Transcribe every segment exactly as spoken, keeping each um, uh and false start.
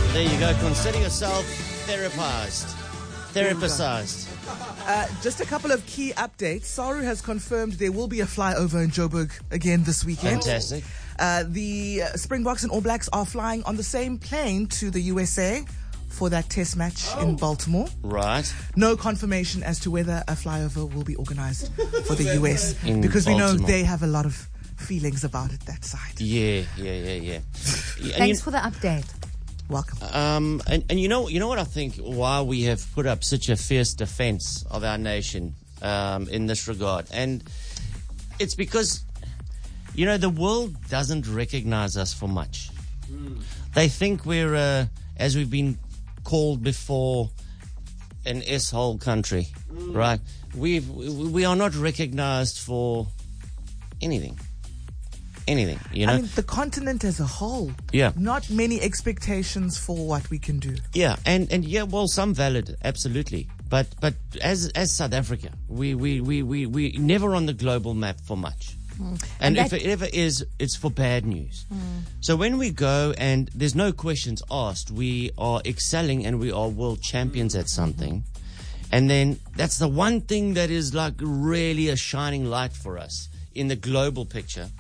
There you go. Consider yourself therapized. Therapized. Uh, just a couple of key updates. Saru has confirmed there will be a flyover in Joburg again this weekend. Fantastic. Uh, the Springboks and All Blacks are flying on the same plane to the U S A for that test match oh. in Baltimore. Right. No confirmation as to whether a flyover will be organized for the U S in because Baltimore. We know they have a lot of feelings about it, that side. Yeah, yeah, yeah, yeah. Thanks you, for the update. Welcome. Um, and, and you know, you know what I think? Why we have put up such a fierce defense of our nation um, in this regard, and it's because you know the world doesn't recognize us for much. Mm. They think we're, uh, as we've been called before, an S-hole country, mm. right? We've we, we are not recognized for anything. Anything, you know? I mean, the continent as a whole. Yeah. Not many expectations for what we can do. Yeah, and, and yeah, well, some valid, absolutely. But but as as South Africa, we we, we, we, we never on the global map for much. Mm. And, and if it ever is, it's for bad news. Mm. So when we go and there's no questions asked, we are excelling and we are world champions at something. Mm-hmm. And then that's the one thing that is like really a shining light for us in the global picture.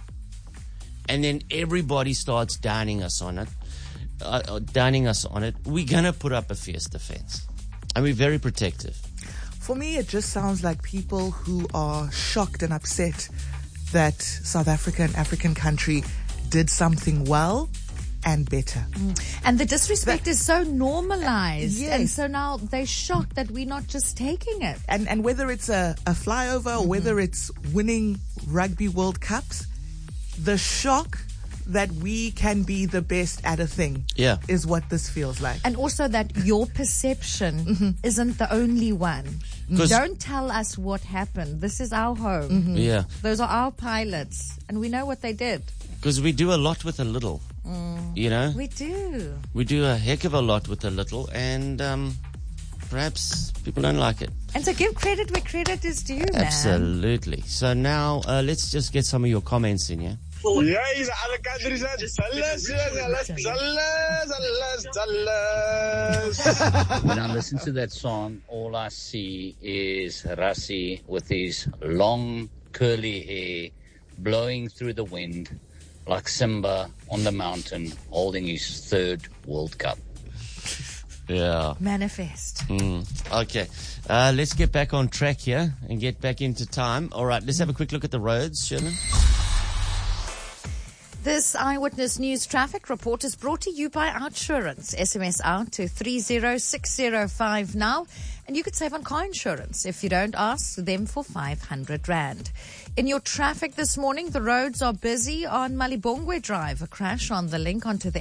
And then everybody starts downing us on it, uh, downing us on it. We're gonna put up a fierce defense, and we're very protective. For me, it just sounds like people who are shocked and upset that South Africa, an African country, did something well and better. Mm. And the disrespect that, is so normalized, yes. and so now they're shocked that we're not just taking it. And and whether it's a, a flyover or mm-hmm. whether it's winning Rugby World Cups. The shock that we can be the best at a thing yeah. is what this feels like. And also that your perception mm-hmm. isn't the only one. Don't tell us what happened. This is our home. Mm-hmm. Yeah. Those are our pilots, and we know what they did. Because we do a lot with a little, mm. you know? We do. We do a heck of a lot with a little, and um, perhaps people don't like it. And so give credit where credit is due, man. Absolutely. So now uh, let's just get some of your comments in, yeah? Yes, alle countries are jealous, jealous, jealous, jealous. When I listen to that song, all I see is Rassie with his long curly hair blowing through the wind like Simba on the mountain holding his third World Cup. Yeah. Manifest. Mm. Okay. Uh, let's get back on track here and get back into time. All right, let's have a quick look at the roads, Sherman. This Eyewitness News traffic report is brought to you by Outsurance. S M S out to three zero six zero five now, and you could save on car insurance if you don't ask them for five hundred rand. In your traffic this morning, the roads are busy on Malibongwe Drive. A crash on the link onto the